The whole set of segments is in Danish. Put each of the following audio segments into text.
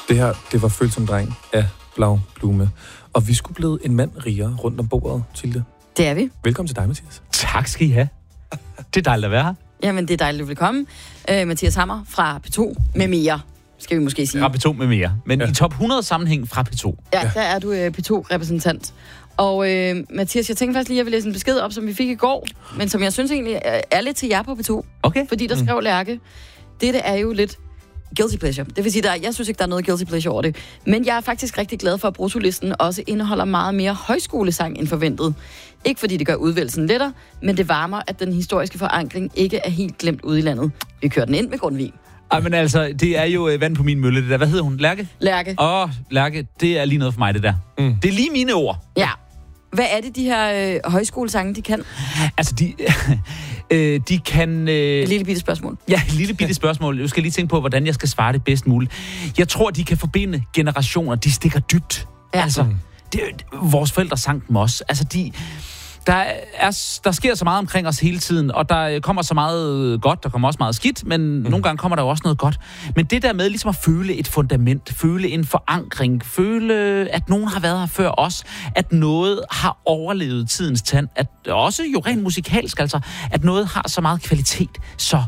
Det her, det var Følsom Dreng af Blau Blume. Og vi skulle blive en mand rigere rundt om bordet, Tilde. Det er vi. Velkommen til dig, Mathias. Tak skal I have. Det er dejligt at være her. Jamen, det er dejligt, at du vil komme. Mathias Hammer fra P2 med mere, skal vi måske sige. Fra P2 med mere. Men i top 100 sammenhæng fra P2. Ja, der er du P2-repræsentant. Og Mathias, jeg tænkte faktisk lige, at jeg vil læse en besked op, som vi fik i går, men som jeg synes egentlig er lidt til jer på P2. Okay. Fordi der skrev Lærke, dette er jo lidt guilty pleasure. Det vil sige, jeg synes ikke, der er noget guilty pleasure over det. Men jeg er faktisk rigtig glad for, at bruttolisten også indeholder meget mere højskolesang end forventet. Ikke fordi det gør udvælgelsen lettere, men det varmer, at den historiske forankring ikke er helt glemt ude i landet. Vi kører den ind med Grundtvig. Ej, men altså, det er jo vand på min mølle, det der. Hvad hedder hun? Lærke? Lærke. Lærke, det er lige noget for mig, det der. Det er lige mine ord. Ja. Hvad er det, de her højskolesange, de kan? Altså, de kan... Et lille bitte spørgsmål. Ja, et lille bitte spørgsmål. Jeg skal lige tænke på, hvordan jeg skal svare det bedst muligt. Jeg tror, de kan forbinde generationer. De stikker dybt. Ja. Altså, vores forældre sang dem også. Altså, der sker så meget omkring os hele tiden, og der kommer så meget godt, der kommer også meget skidt, men nogle gange kommer der jo også noget godt. Men det der med ligesom at føle et fundament, føle en forankring, føle, at nogen har været her før os, at noget har overlevet tidens tand, at også jo rent musikalsk, altså, at noget har så meget kvalitet, så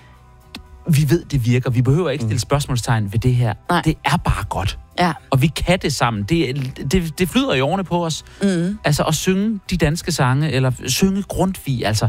vi ved, det virker. Vi behøver ikke stille spørgsmålstegn ved det her. Nej. Det er bare godt. Ja. Og vi kan det sammen. Det flyder i årene på os. Altså at synge de danske sange, eller synge Grundtvig, altså.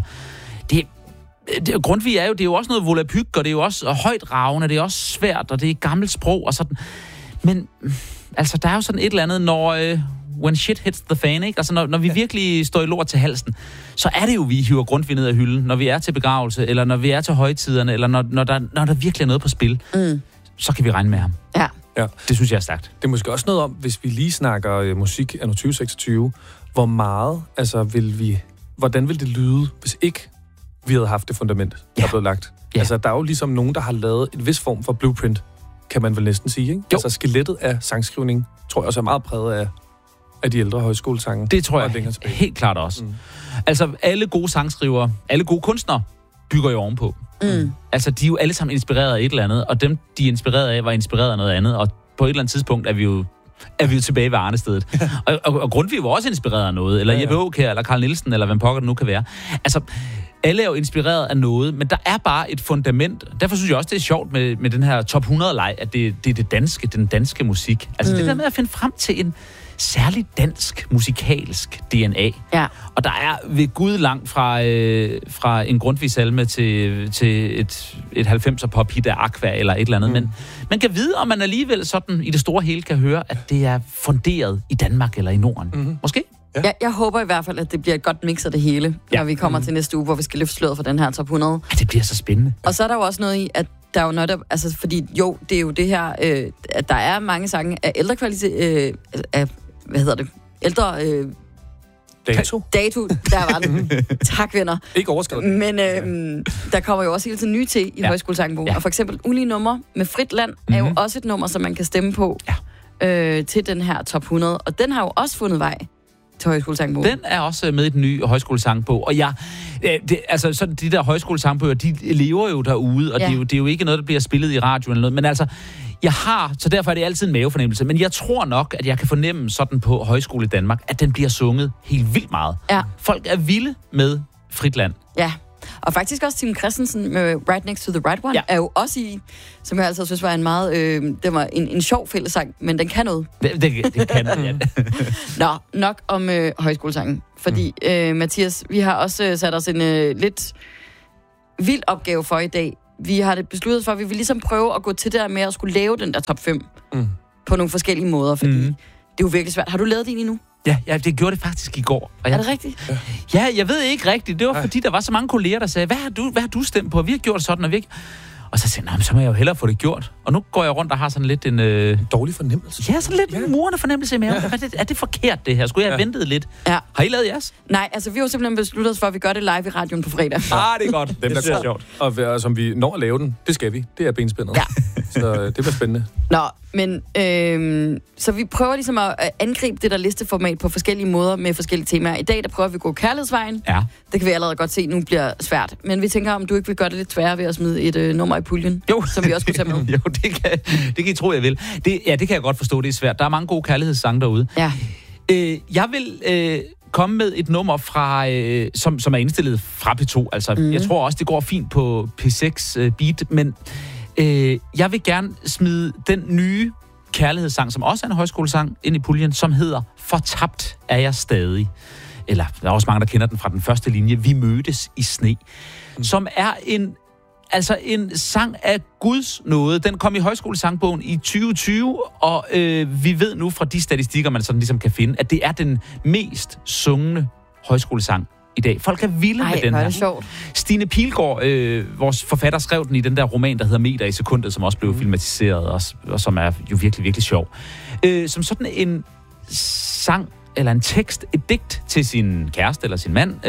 Grundtvig det er jo også noget volapyk, og det er jo også højt ravende, det er også svært, og det er gammelt sprog og sådan. Men altså, der er jo sådan et eller andet, når when shit hits the fan, ikke? Altså, når vi virkelig står i lort til halsen, så er det jo, vi hiver Grundtvig ned af hylden, når vi er til begravelse, eller når vi er til højtiderne, eller når der virkelig er noget på spil, så kan vi regne med ham. Ja. Ja. Det synes jeg er stærkt. Det er måske også noget om, hvis vi lige snakker musik anno 2026, hvor meget, altså hvordan vil det lyde, hvis ikke vi havde haft det fundament, der er blevet lagt? Ja. Altså, der er jo ligesom nogen, der har lavet en vis form for blueprint, kan man vel næsten sige, ikke? Altså, skelettet af sangskrivning, tror jeg også er meget præget af de ældre højskolesange. Det tror jeg helt klart også. Altså, alle gode sangskrivere, alle gode kunstnere, bygger jo ovenpå. Altså, de er jo alle sammen inspireret af et eller andet, og dem, de er inspireret af, var inspireret af noget andet, og på et eller andet tidspunkt er vi jo tilbage ved Arnestedet. og Grundtvig var også inspireret af noget, eller Jeppe Aakjær, eller Carl Nielsen, eller hvem pokker det nu kan være. Altså, alle er jo inspireret af noget, men der er bare et fundament. Derfor synes jeg også, det er sjovt med den her top 100-leg, at det er den danske musik. Altså, det der med at finde frem til en særlig dansk musikalsk DNA. Ja. Og der er ved Gud langt fra en Grundtvig-salme til et 90'er pop-hit af Aqua eller et eller andet. Men man kan vide, om man alligevel sådan i det store hele kan høre, at det er funderet i Danmark eller i Norden. Måske? Ja. Jeg håber i hvert fald, at det bliver et godt mix af det hele, når vi kommer til næste uge, hvor vi skal løfte sløret for den her top 100. Ja, det bliver så spændende. Og så er der jo også noget i, at der er jo noget, altså fordi det er jo det her, at der er mange sange af ældre kvalitet, ældre... Dato, der var den. Tak, venner. Ikke overskrevet. Men der kommer jo også hele tiden nye til i højskolesangbogen. Og for eksempel Ulige Nummer med Frit Land er jo også et nummer, som man kan stemme på til den her top 100. Og den har jo også fundet vej til højskolesangbogen. Den er også med i den nye højskolesangbog. Og så de der højskolesangbøger, de lever jo derude, og det er jo ikke noget, der bliver spillet i radio eller noget. Men altså, så derfor er det altid en mavefornemmelse. Men jeg tror nok, at jeg kan fornemme sådan på Højskole i Danmark, at den bliver sunget helt vildt meget. Ja. Folk er vilde med Frit Land. Ja. Og faktisk også Tim Christensen med Right Next to the Right One er jo også i, som jeg altså synes var en meget, det var en sjov fællessang, men den kan noget. Det kan den, ja. Nå, nok om højskolesangen. Fordi, Mathias, vi har også sat os en lidt vild opgave for i dag. Vi har det besluttet for, at vi vil ligesom prøve at gå til det der med at skulle lave den der top 5 på nogle forskellige måder, fordi det er jo virkelig svært. Har du lavet din endnu? Ja, det gjorde det faktisk i går. Og er det rigtigt? Ja, jeg ved ikke rigtigt. Det var fordi, der var så mange kolleger, der sagde, hvad har du stemt på? Vi har gjort sådan, og vi ikke... Og så sagde jeg, så må jeg jo hellere få det gjort. Og nu går jeg rundt og har sådan lidt en... dårlig fornemmelse. Ja, sådan lidt en murende fornemmelse i maven. Er det forkert, det her? Skulle jeg have ventet lidt? Ja. Har I lavet jeres? Nej, altså vi har jo simpelthen besluttet os for, at vi gør det live i radioen på fredag. Det er godt. Det er sjovt. Og som vi når at lave den, det skal vi. Det er benspændet. Ja. Så det bliver spændende. Nå, men så vi prøver ligesom at angribe det der listeformat på forskellige måder med forskellige temaer. I dag, der prøver vi at gå kærlighedsvejen. Ja. Det kan vi allerede godt se, nu bliver svært. Men vi tænker, om du ikke vil gøre det lidt sværere ved at smide et nummer i puljen, som vi også kunne tage med. Jo, det kan I tro, jeg vil. Det kan jeg godt forstå, det er svært. Der er mange gode kærlighedssange derude. Ja. Jeg vil komme med et nummer fra, som er indstillet fra P2. Altså, jeg tror også, det går fint på P6 Beat, men jeg vil gerne smide den nye kærlighedssang, som også er en højskolesang, ind i puljen, som hedder Fortabt er jeg stadig. Eller, der er også mange, der kender den fra den første linje, Vi mødtes i sne. Som er en sang af Guds nåde. Den kom i højskolesangbogen i 2020, og vi ved nu fra de statistikker, man sådan ligesom kan finde, at det er den mest sungne højskolesang i dag. Folk er vilde med den her. Det sjovt. Stine Pilgaard, vores forfatter, skrev den i den der roman, der hedder Meter i sekundet, som også blev filmatiseret, og som er jo virkelig, virkelig sjov. Som sådan en sang, eller en tekst, et digt til sin kæreste eller sin mand,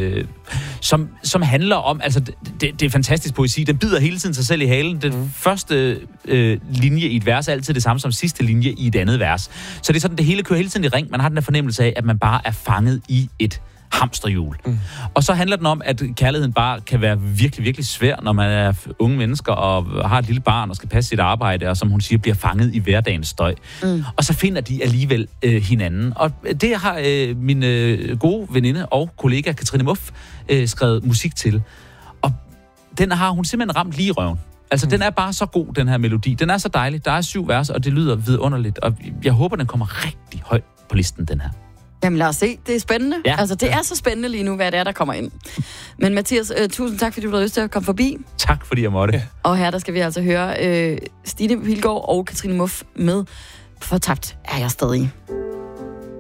som handler om, altså det er fantastisk poesi, den bider hele tiden sig selv i halen. Den første linje i et vers er altid det samme som sidste linje i et andet vers. Så det er sådan, det hele kører hele tiden i ring. Man har den der fornemmelse af, at man bare er fanget i et hamsterhjul. Og så handler den om, at kærligheden bare kan være virkelig, virkelig svær, når man er unge mennesker og har et lille barn og skal passe sit arbejde, og som hun siger, bliver fanget i hverdagens støj. Og så finder de alligevel hinanden. Og det har min gode veninde og kollega Katrine Muff skrevet musik til. Og den har hun simpelthen ramt lige i røven. Altså, den er bare så god, den her melodi. Den er så dejlig. Der er 7 vers, og det lyder vidunderligt. Og jeg håber, den kommer rigtig højt på listen, den her. Jamen lad os se, det er spændende. Ja. Altså det er så spændende lige nu, hvad det er, der kommer ind. Men Mathias, tusind tak, fordi du havde lyst til at komme forbi. Tak, fordi jeg måtte. Og her, der skal vi altså høre Stine Pilgaard og Katrine Muff med Fortabt er jeg stadig.